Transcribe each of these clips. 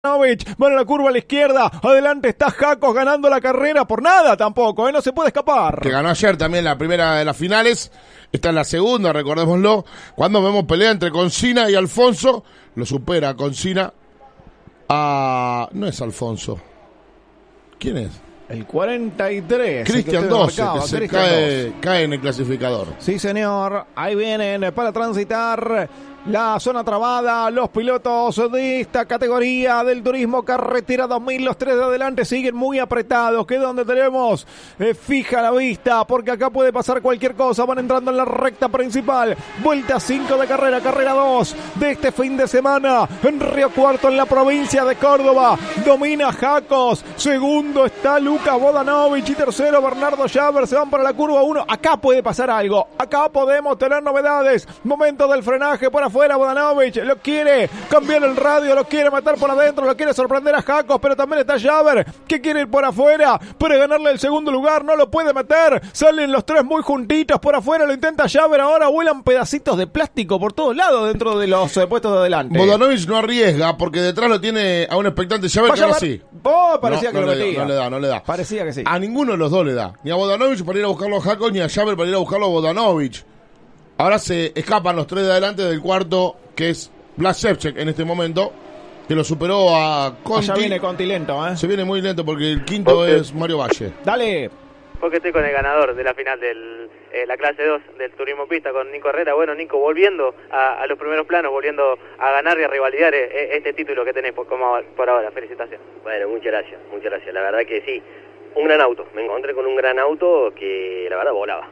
Van a la curva a la izquierda, adelante está Jacos ganando la carrera por nada tampoco, no se puede escapar. Que ganó ayer también la primera de las finales, está en la segunda, recordémoslo. Cuando vemos pelea entre Concina y Alfonso, lo supera Concina a... no es Alfonso. ¿Quién es? El 43. Cristian 12, que se cae en el clasificador. Sí, señor. Ahí vienen para transitar la zona trabada. Los pilotos de esta categoría del turismo carretera 2000. Los tres de adelante siguen muy apretados. Que es donde tenemos fija la vista. Porque acá puede pasar cualquier cosa. Van entrando en la recta principal. Vuelta 5 de carrera. Carrera 2 de este fin de semana. En Río Cuarto, en la provincia de Córdoba. Domina Jacos. Segundo está Lucas Bodanovich y tercero Bernardo Javer. Se van para la curva 1. Acá puede pasar algo. Acá podemos tener novedades. Momento del frenaje por afuera. Bodanovich lo quiere cambiar el radio, lo quiere matar por adentro, lo quiere sorprender a Jacos, pero también está Javer que quiere ir por afuera para ganarle el segundo lugar. No lo puede meter. Salen los tres muy juntitos por afuera. Lo intenta Javer. Ahora vuelan pedacitos de plástico por todos lados dentro de los puestos de adelante. Bodanovich no arriesga porque detrás lo tiene a un expectante Javer que ahora sí. Parecía que lo metía. No le da. Parecía que sí. A ninguno de los dos le da. Ni a Bodanovich para ir a buscarlo a Jacos, ni a Javer para ir a buscarlo a Bodanovich. Ahora se escapan los tres de adelante del cuarto, que es Blas Ševčík en este momento, que lo superó a Conti. Ya viene Conti lento, ¿eh? Se viene muy lento porque el quinto es Mario Valle. Dale. Porque estoy con el ganador de la final de la clase 2 del turismo pista, con Nico Herrera. Bueno, Nico, volviendo a los primeros planos, volviendo a ganar y a rivalidar este título que tenés como por ahora. Felicitaciones. Bueno, muchas gracias. La verdad que sí, un gran auto. Me encontré con un gran auto que la verdad volaba.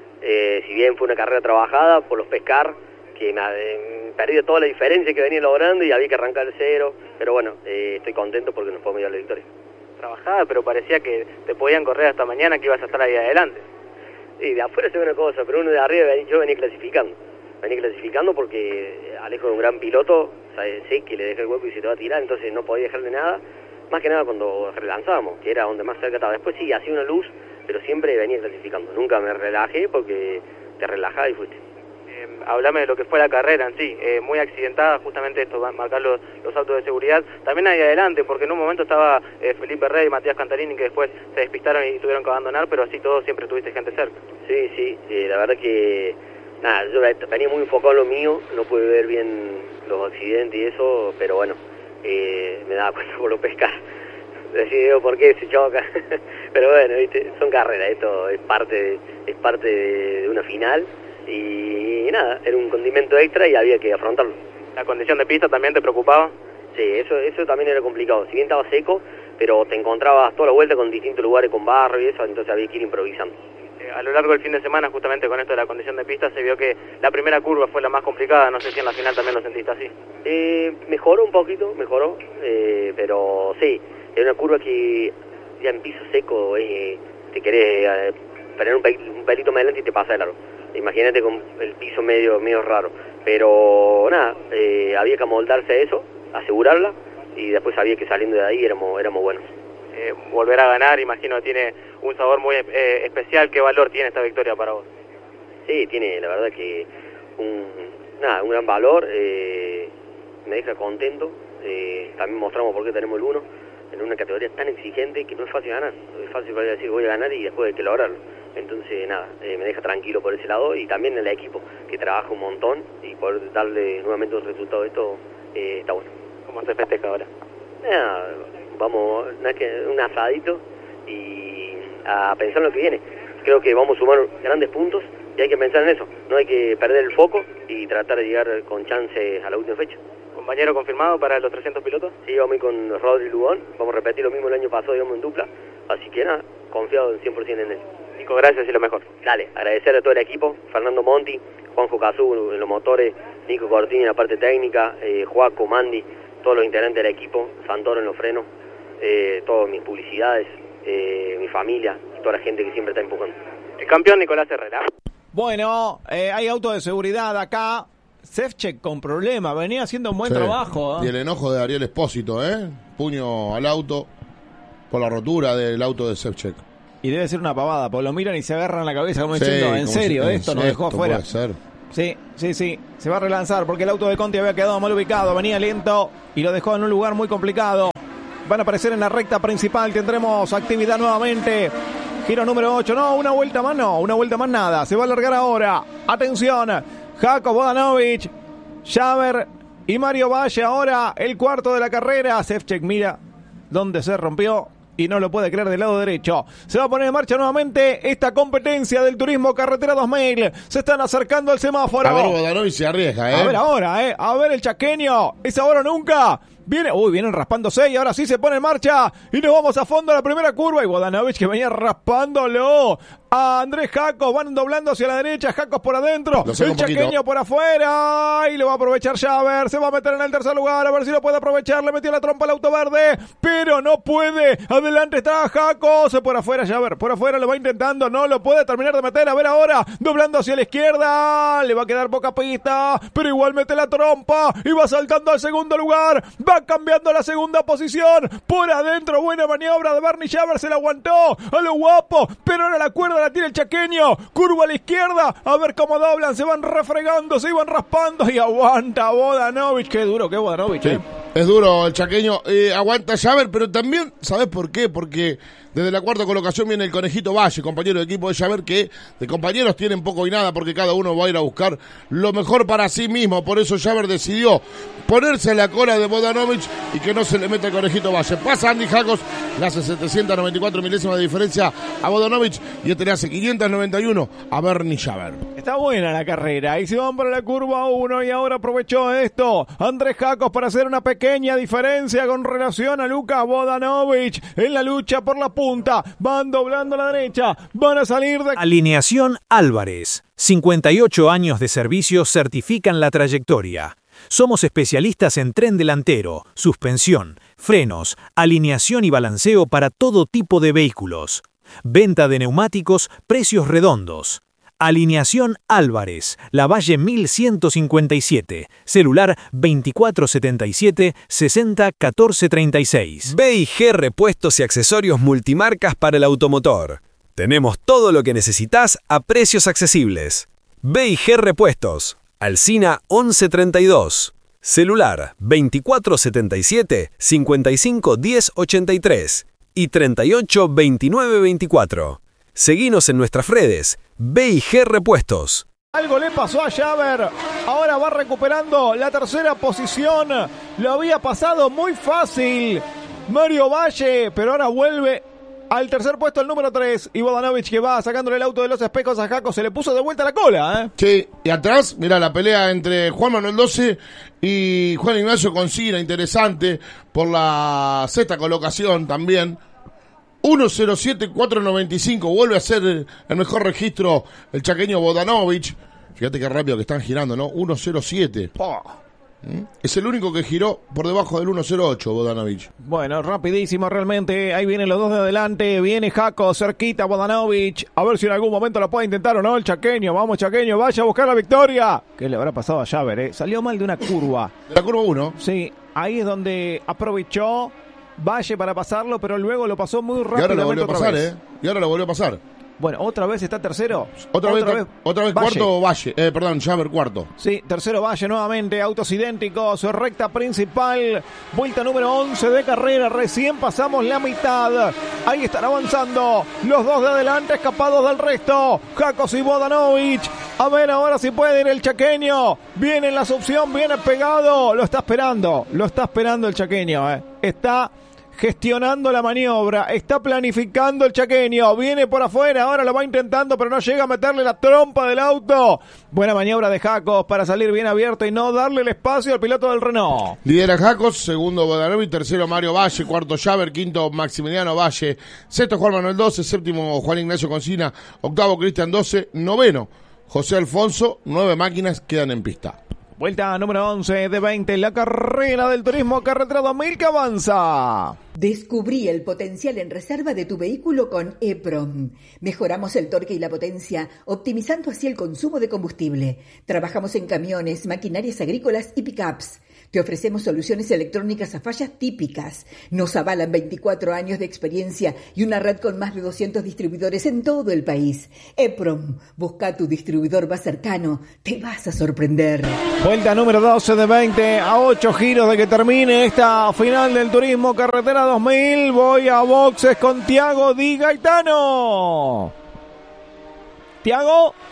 Si bien fue una carrera trabajada por los pescar, que me perdí toda la diferencia que venía logrando y había que arrancar el cero, pero bueno, estoy contento porque nos podemos llevar la victoria. Trabajada, pero parecía que te podían correr hasta mañana, que ibas a estar ahí adelante. Y de afuera se ve una cosa, pero uno de arriba yo venía clasificando porque Alejo es un gran piloto, sé que le deja el hueco y se te va a tirar, entonces no podía dejarle nada, más que nada cuando relanzábamos, que era donde más cerca estaba. Después sí, hacía una luz, pero siempre venía clasificando. Nunca me relajé porque te relajás y fuiste. Hablame de lo que fue la carrera en sí, muy accidentada, justamente esto, marcar los autos de seguridad. También ahí adelante, porque en un momento estaba Felipe Rey y Matías Cantarini, que después se despistaron y tuvieron que abandonar, pero así todo siempre tuviste gente cerca. Sí, la verdad que, nada, yo venía muy enfocado en lo mío, no pude ver bien los accidentes y eso, pero bueno, me daba cuenta por lo pescar. Decidió por qué se choca, pero bueno, ¿viste? Son carreras, esto es parte de una final y nada, era un condimento extra y había que afrontarlo. ¿La condición de pista también te preocupaba? Sí, eso también era complicado, si bien estaba seco, pero te encontrabas toda la vuelta con distintos lugares con barro y eso, entonces había que ir improvisando. A lo largo del fin de semana, justamente con esto de la condición de pista, se vio que la primera curva fue la más complicada, no sé si en la final también lo sentiste así. Mejoró un poquito, pero sí. Es una curva que ya en piso seco te querés poner un pelito más adelante y te pasa de largo. Imagínate con el piso medio raro. Pero nada, había que amoldarse a eso, asegurarla, y después sabía que saliendo de ahí éramos buenos. Volver a ganar, imagino, tiene un sabor muy especial. ¿Qué valor tiene esta victoria para vos? Sí, tiene la verdad que un gran valor, me deja contento. También mostramos por qué tenemos el 1. En una categoría tan exigente que no es fácil ganar. Es fácil para decir voy a ganar y después hay que lograrlo. Entonces nada, me deja tranquilo por ese lado y también el equipo que trabaja un montón y poder darle nuevamente un resultado de esto está bueno. ¿Cómo se festeja ahora? Vamos, un asadito y a pensar en lo que viene. Creo que vamos a sumar grandes puntos y hay que pensar en eso. No hay que perder el foco y tratar de llegar con chances a la última fecha. ¿Compañero confirmado para los 300 pilotos? Sí, vamos a ir con Rodri Lugón, vamos a repetir lo mismo el año pasado, digamos, en dupla, así que nada, confiado 100% en él. Nico, gracias y lo mejor. Dale, agradecer a todo el equipo, Fernando Monti, Juanjo Cazú en los motores, Nico Cortini en la parte técnica, Joaco, Mandi, todos los integrantes del equipo, Santoro en los frenos, todas mis publicidades, mi familia, y toda la gente que siempre está empujando. El campeón Nicolás Herrera. Bueno, hay auto de seguridad acá. Ševčík con problema, venía haciendo un buen trabajo. Y el enojo de Ariel Espósito, puño al auto por la rotura del auto de Ševčík. Y debe ser una pavada, porque lo miran y se agarran la cabeza como diciendo, en serio, esto nos dejó afuera. Sí, se va a relanzar porque el auto de Conti había quedado mal ubicado, venía lento y lo dejó en un lugar muy complicado. Van a aparecer en la recta principal, tendremos actividad nuevamente. Giro número 8, no, una vuelta más nada, se va a alargar ahora. Atención, Jaco Vodanovic, Javer y Mario Valle ahora el cuarto de la carrera. Ševčík mira dónde se rompió y no lo puede creer del lado derecho. Se va a poner en marcha nuevamente esta competencia del Turismo Carretera 2000. Se están acercando al semáforo. A ver, Vodanovic se arriesga, A ver ahora, a ver el chaqueño. ¿Es ahora o nunca? Vienen raspándose y ahora sí se pone en marcha. Y nos vamos a fondo a la primera curva. Y Vodanovic que venía raspándolo a Andrés Jacos. Van doblando hacia la derecha. Jacos por adentro. El chaqueño por afuera. Y lo va a aprovechar Javer. Se va a meter en el tercer lugar. A ver si lo puede aprovechar. Le metió la trompa al auto verde. Pero no puede. Adelante está Jacos. Por afuera Javer. Por afuera lo va intentando. No lo puede terminar de meter. A ver ahora. Doblando hacia la izquierda. Le va a quedar poca pista. Pero igual mete la trompa. Y va saltando al segundo lugar. Va cambiando la segunda posición. Por adentro. Buena maniobra de Bernie Javer. Se la aguantó. A lo guapo. Pero ahora la cuerda la tira el chaqueño. Curva a la izquierda. A ver cómo doblan. Se van refregando. Se iban raspando. Y aguanta Vodanovic. Qué duro que Vodanovic. Sí. Es duro el chaqueño. Aguanta Javer. Pero también, ¿sabés por qué? Porque desde la cuarta colocación viene el Conejito Valle, compañero de equipo de Javer, que de compañeros tienen poco y nada porque cada uno va a ir a buscar lo mejor para sí mismo. Por eso Javer decidió ponerse a la cola de Vodanovic y que no se le meta el Conejito Valle. Pasa Andy Jacos, le hace 794 milésimas de diferencia a Vodanovic y este le hace 591 a Bernie Javer. Está buena la carrera y se van para la curva 1 y ahora aprovechó esto Andrés Jacos para hacer una pequeña diferencia con relación a Luka Vodanovic en la lucha por la punta. Van doblando a la derecha, van a salir de... Alineación Álvarez. 58 años de servicio certifican la trayectoria. Somos especialistas en tren delantero, suspensión, frenos, alineación y balanceo para todo tipo de vehículos. Venta de neumáticos, precios redondos. Alineación Álvarez, Lavalle 1157, celular 2477-601436. B&G Repuestos y Accesorios Multimarcas para el automotor. Tenemos todo lo que necesitas a precios accesibles. B&G Repuestos, Alsina 1132, celular 2477-551083 y 382924. Seguinos en nuestras redes, B&G Repuestos. Algo le pasó a Javer, ahora va recuperando la tercera posición, lo había pasado muy fácil Mario Valle, pero ahora vuelve al tercer puesto el número 3 y Vodanovic que va sacándole el auto de los espejos a Jaco, se le puso de vuelta la cola, Sí, y atrás, mirá la pelea entre Juan Manuel 12 y Juan Ignacio Concina, interesante, por la sexta colocación también. 1.07.495, vuelve a ser el mejor registro el chaqueño Vodanovic. Fíjate qué rápido que están girando, ¿no? 1.07. Es el único que giró por debajo del 1.08 Vodanovic. Bueno, rapidísimo realmente. Ahí vienen los dos de adelante. Viene Jaco, cerquita Vodanovic. A ver si en algún momento lo puede intentar o no el chaqueño. Vamos chaqueño, vaya a buscar la victoria. ¿Qué le habrá pasado a Javer, Salió mal de una curva. De la curva 1. Sí, ahí es donde aprovechó Valle para pasarlo, pero luego lo pasó muy rápido. Y ahora lo volvió a pasar, Y ahora lo volvió a pasar. Bueno, otra vez está tercero. Otra vez Valle. cuarto Valle. Javer cuarto. Sí, tercero Valle nuevamente. Autos idénticos. Recta principal. Vuelta número 11 de carrera. Recién pasamos la mitad. Ahí están avanzando los dos de adelante, escapados del resto. Jacos y Vodanovic. A ver ahora si puede ir el chaqueño. Viene en la opción, viene pegado. Lo está esperando el chaqueño. Está gestionando la maniobra, está planificando el chaqueño, viene por afuera, ahora lo va intentando, pero no llega a meterle la trompa del auto. Buena maniobra de Jacos para salir bien abierto y no darle el espacio al piloto del Renault. Lidera Jacos, segundo Vodanovic, tercero Mario Valle, cuarto Javer, quinto Maximiliano Valle, sexto Juan Manuel 12, séptimo Juan Ignacio Concina, octavo Cristian 12, noveno José Alfonso, 9 máquinas quedan en pista. Vuelta número 11 de 20, la carrera del Turismo Carretera 2000 que avanza. Descubrí el potencial en reserva de tu vehículo con EPROM. Mejoramos el torque y la potencia, optimizando así el consumo de combustible. Trabajamos en camiones, maquinarias agrícolas y pickups. Te ofrecemos soluciones electrónicas a fallas típicas. Nos avalan 24 años de experiencia y una red con más de 200 distribuidores en todo el país. EPROM, busca tu distribuidor más cercano. Te vas a sorprender. Vuelta número 12 de 20 a 8 giros de que termine esta final del Turismo Carretera 2000. Voy a boxes con Tiago Di Gaetano. Tiago.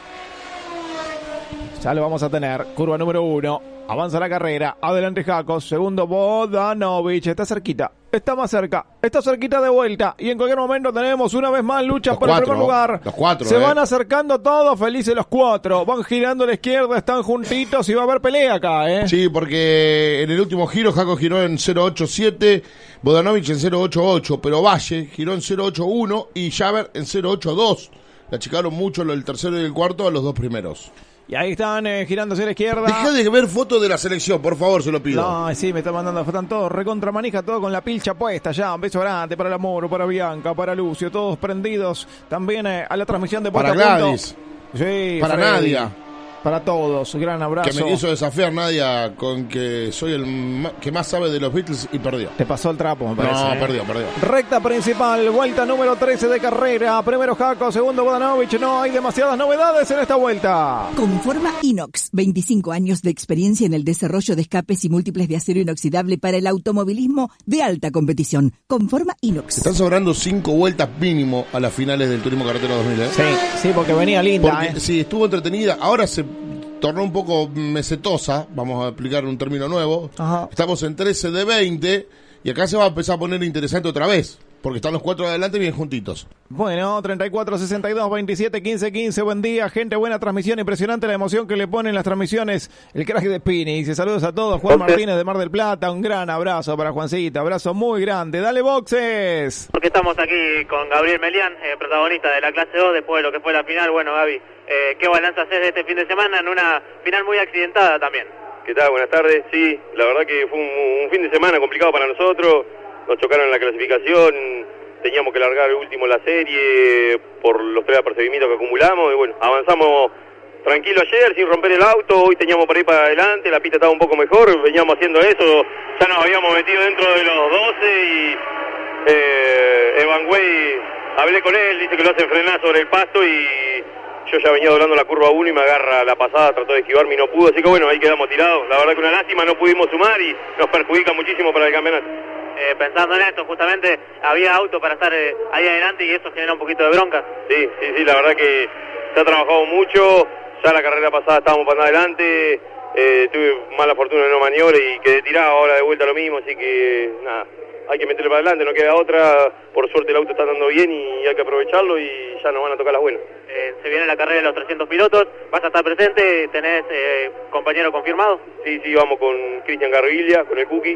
Ya lo vamos a tener. Curva número 1. Avanza la carrera. Adelante Jacos. Segundo Vodanovic. Está cerquita. Está más cerca. Está cerquita de vuelta. Y en cualquier momento tenemos una vez más lucha por el primer lugar. Los cuatro. Se van acercando todos. Felices los cuatro. Van girando a la izquierda. Están juntitos y va a haber pelea acá, Sí, porque en el último giro Jacos giró en 0.87. Vodanovic en 0.88. Pero Valle giró en 0.81 y Javer en 0.82. Le achicaron mucho el tercero y el cuarto a los dos primeros. Y ahí están girando hacia la izquierda. Deja de ver fotos de la selección, por favor, se lo pido. No, sí, me está mandando. Están todos recontra manija, todo con la pilcha puesta ya. Un beso grande para el Amor, para Bianca, para Lucio, todos prendidos. También a la transmisión de Puerta Para a Punto. Gladys. Sí, para Freddy. Nadia. Para todos, gran abrazo. Que me quiso desafiar Nadia con que soy el que más sabe de los Beatles y perdió. Te pasó el trapo, me parece. No, perdió. Recta principal, vuelta número 13 de carrera. Primero Jaco, segundo Vodanovic. No hay demasiadas novedades en esta vuelta. Conforma Inox, 25 años de experiencia en el desarrollo de escapes y múltiples de acero inoxidable para el automovilismo de alta competición. Conforma Inox. Están sobrando 5 vueltas mínimo a las finales del Turismo Carretera 2000, Sí, porque venía linda, porque, sí, estuvo entretenida. Ahora se tornó un poco mesetosa, vamos a aplicar un término nuevo. Ajá. Estamos en 13 de 20 y acá se va a empezar a poner interesante otra vez, porque están los 4 de adelante bien juntitos. Bueno, 34, 62, 27, 15, 15. Buen día, gente. Buena transmisión. Impresionante la emoción que le ponen las transmisiones. El crack de Pini. Dice saludos a todos. Juan Martínez de Mar del Plata. Un gran abrazo para Juancita. Abrazo muy grande. Dale, boxes. Porque estamos aquí con Gabriel Melián, protagonista de la clase 2, después de lo que fue la final. Bueno, Gaby, ¿qué balance haces de este fin de semana en una final muy accidentada también? ¿Qué tal? Buenas tardes. Sí, la verdad que fue un fin de semana complicado para nosotros. Nos chocaron en la clasificación, teníamos que largar último la serie por los 3 apercibimientos que acumulamos y bueno, avanzamos tranquilo ayer sin romper el auto. Hoy teníamos para ir para adelante, la pista estaba un poco mejor, veníamos haciendo eso, ya nos habíamos metido dentro de los 12 y Evan Way, hablé con él, dice que lo hacen frenar sobre el pasto y yo ya venía doblando la curva 1 y me agarra la pasada, trató de esquivarme y no pudo, así que bueno, ahí quedamos tirados. La verdad que una lástima, no pudimos sumar y nos perjudica muchísimo para el campeonato. Pensando en esto, justamente había auto para estar ahí adelante y eso genera un poquito de bronca. Sí, la verdad que se ha trabajado mucho, ya la carrera pasada estábamos para adelante, tuve mala fortuna de no maniobra y quedé tirado, ahora de vuelta lo mismo, así que nada, hay que meterle para adelante, no queda otra, por suerte el auto está andando bien y hay que aprovecharlo y ya nos van a tocar las buenas. Se viene la carrera de los 300 pilotos, ¿vas a estar presente? ¿Tenés compañero confirmado? Sí, vamos con Cristian Garriglia, con el Cookie,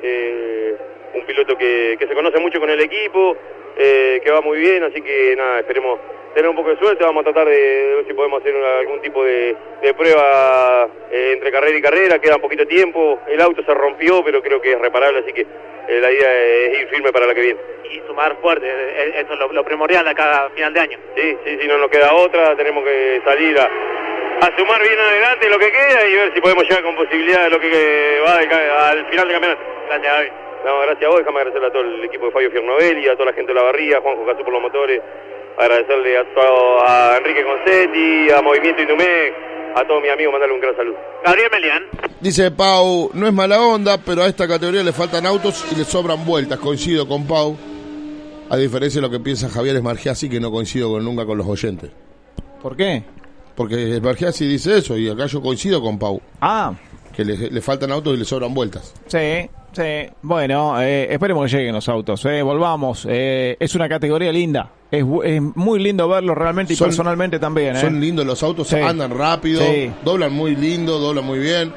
un piloto que se conoce mucho con el equipo, que va muy bien, así que nada, esperemos tener un poco de suerte, vamos a tratar de ver si podemos hacer algún tipo de prueba entre carrera y carrera, queda un poquito de tiempo, el auto se rompió, pero creo que es reparable, así que la idea es ir firme para la que viene. Y sumar fuerte, eso es lo primordial de cada final de año. Sí, no nos queda otra, tenemos que salir a sumar bien adelante lo que queda y ver si podemos llegar con posibilidad de lo que va al final del campeonato. Gracias, Gaby. No, gracias a vos, déjame agradecerle a todo el equipo de Fabio Fiernovelli, a toda la gente de la Barría, a Juanjo Cazú por los motores, agradecerle a Enrique Concetti, a Movimiento Inumec, a todos mis amigos, mandarle un gran saludo. Gabriel Melián. Dice Pau, no es mala onda, pero a esta categoría le faltan autos y le sobran vueltas. Coincido con Pau, a diferencia de lo que piensa Javier Esmargiasi, que no coincido nunca con los oyentes. ¿Por qué? Porque Esmargiasi dice eso y acá yo coincido con Pau. Que le faltan autos y le sobran vueltas. Sí. Bueno, esperemos que lleguen los autos. Volvamos. Es una categoría linda. Es muy lindo verlo realmente y personalmente también. Son lindos los autos, andan rápido, doblan muy lindo, doblan muy bien.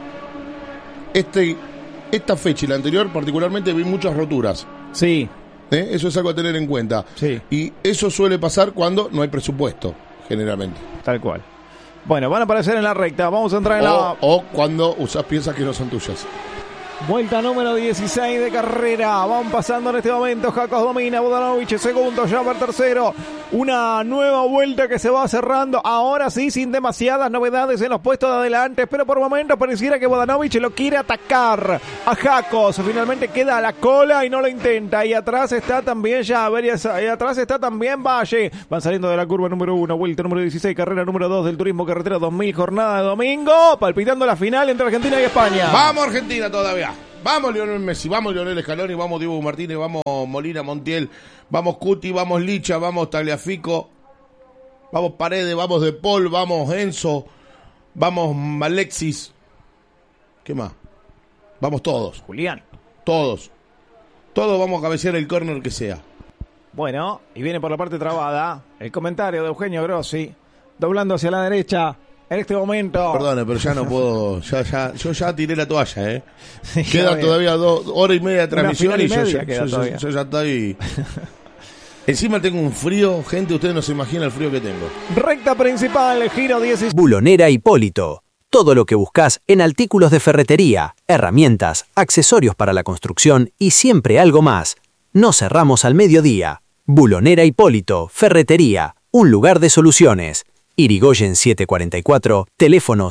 Esta fecha y la anterior particularmente vi muchas roturas. Sí. Eso es algo a tener en cuenta. Sí. Y eso suele pasar cuando no hay presupuesto, generalmente. Tal cual. Bueno, van a aparecer en la recta. Vamos a entrar en o cuando usas piezas que no son tuyas. Vuelta número 16 de carrera. Van pasando en este momento. Jacos domina, Vodanovic segundo, Javer tercero. Una nueva vuelta que se va cerrando. Ahora sí, sin demasiadas novedades en los puestos de adelante. Pero por momentos pareciera que Vodanovic lo quiere atacar a Jacos. Finalmente queda a la cola y no lo intenta. Y atrás está también Javer. Y atrás está también Valle. Van saliendo de la curva número 1. Vuelta número 16. Carrera número 2 del Turismo Carretera 2000. Jornada de domingo. Palpitando la final entre Argentina y España. Vamos Argentina todavía. Vamos Lionel Messi, vamos Lionel Scaloni, vamos Diego Martínez, vamos Molina Montiel, vamos Cuti, vamos Licha, vamos Tagliafico, vamos Paredes, vamos De Paul, vamos Enzo, vamos Alexis. ¿Qué más? Vamos todos. Julián. Todos. Todos vamos a cabecear el córner que sea. Bueno, y viene por la parte trabada el comentario de Eugenio Grossi, doblando hacia la derecha. En este momento. Perdone, pero ya no puedo. Yo ya tiré la toalla, Sí, queda todavía 2 horas y media de transmisión y yo ya estoy. Encima tengo un frío, gente, ustedes no se imaginan el frío que tengo. Recta principal, giro 16. Bulonera Hipólito. Todo lo que buscas en artículos de ferretería, herramientas, accesorios para la construcción y siempre algo más. No cerramos al mediodía. Bulonera Hipólito, Ferretería, un lugar de soluciones. Irigoyen 744, teléfono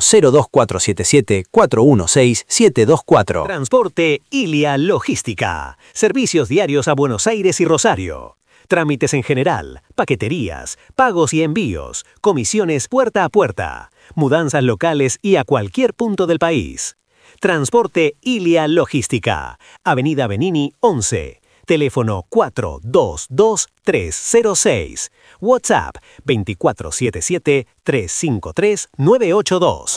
02477-416-724. Transporte Ilia Logística. Servicios diarios a Buenos Aires y Rosario. Trámites en general, paqueterías, pagos y envíos, comisiones puerta a puerta, mudanzas locales y a cualquier punto del país. Transporte Ilia Logística. Avenida Benini 11. Teléfono 422-306. WhatsApp 2477-353-982.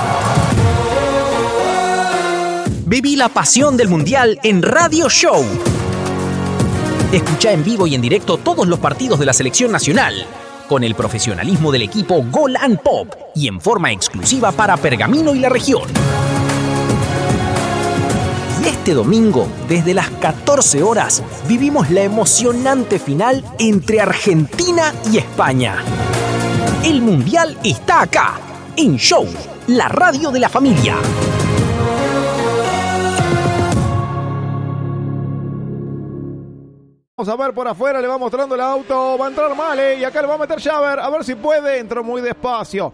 Viví la pasión del Mundial en Radio Show. Escucha en vivo y en directo todos los partidos de la selección nacional, con el profesionalismo del equipo Gol and Pop y en forma exclusiva para Pergamino y la región. Este domingo, desde las 14 horas, vivimos la emocionante final entre Argentina y España. El Mundial está acá, en Show, la radio de la familia. Vamos a ver por afuera, le va mostrando el auto, va a entrar Male y acá le va a meter Javer, a ver si puede. Entró muy despacio,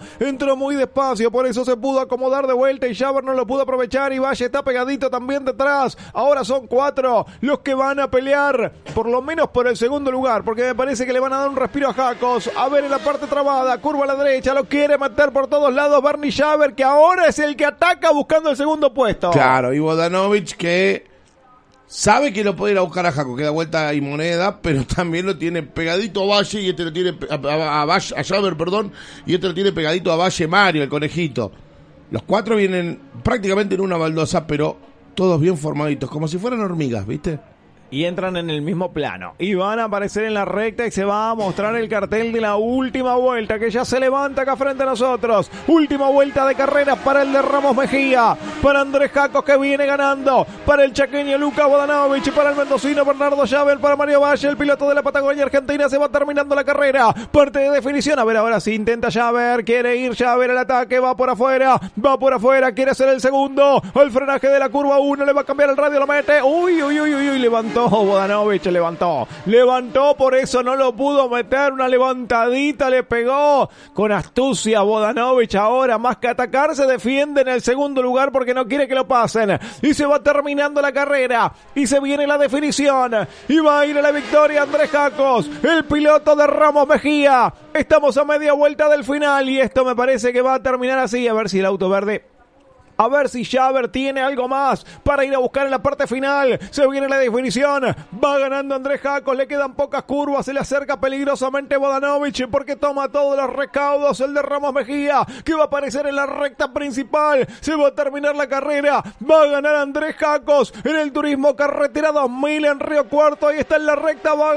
por eso se pudo acomodar de vuelta y Javer no lo pudo aprovechar y Valle está pegadito también detrás. Ahora son 4 los que van a pelear, por lo menos por el segundo lugar, porque me parece que le van a dar un respiro a Jacos. A ver en la parte trabada, curva a la derecha, lo quiere meter por todos lados Bernie Javer, que ahora es el que ataca buscando el segundo puesto. Claro, y Vodanovic que sabe que lo puede ir a buscar a Jaco, que da vuelta y moneda, pero también lo tiene pegadito a Valle y este lo tiene a Javer, y este lo tiene pegadito a Valle Mario, el conejito. Los 4 vienen prácticamente en una baldosa, pero todos bien formaditos, como si fueran hormigas, ¿viste? Y entran en el mismo plano. Y van a aparecer en la recta y se va a mostrar el cartel de la última vuelta que ya se levanta acá frente a nosotros. Última vuelta de carrera para el de Ramos Mejía. Para Andrés Jacos que viene ganando. Para el chaqueño Luca Vodanovic. Para el mendocino Bernardo Javer. Para Mario Valle, el piloto de la Patagonia Argentina. Se va terminando la carrera. Parte de definición. A ver ahora sí intenta Javer. Quiere ir Javer al ataque. Va por afuera. Quiere hacer el segundo. Al frenaje de la curva 1. Le va a cambiar el radio. Lo mete. Uy. Levantó. Vodanovic levantó, por eso no lo pudo meter, una levantadita le pegó con astucia Vodanovic. Ahora más que atacar se defiende en el segundo lugar porque no quiere que lo pasen y se va terminando la carrera y se viene la definición y va a ir a la victoria Andrés Jacos, el piloto de Ramos Mejía. Estamos a media vuelta del final y esto me parece que va a terminar así. A ver si el auto verde, a ver si Javer tiene algo más para ir a buscar en la parte final. Se viene la definición. Va ganando Andrés Jacos. Le quedan pocas curvas. Se le acerca peligrosamente Vodanovic porque toma todos los recaudos. El de Ramos Mejía que va a aparecer en la recta principal. Se va a terminar la carrera. Va a ganar Andrés Jacos en el Turismo Carretera 2000 en Río Cuarto. Ahí está en la recta. Va a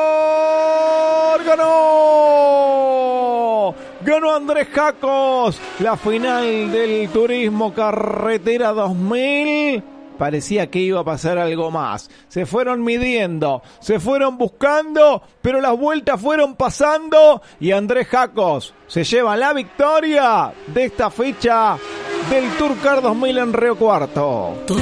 ganar. Ganó Andrés Jacos la final del Turismo Carretera 2000. Parecía que iba a pasar algo más. Se fueron midiendo, se fueron buscando, pero las vueltas fueron pasando y Andrés Jacos se lleva la victoria de esta fecha del Tour Car 2000 en Río Cuarto.